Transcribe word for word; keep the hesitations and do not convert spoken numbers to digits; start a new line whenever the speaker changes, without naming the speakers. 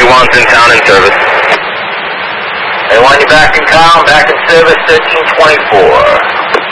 A one's in town in service.
A one, you back in town, back in service, thirteen twenty-four.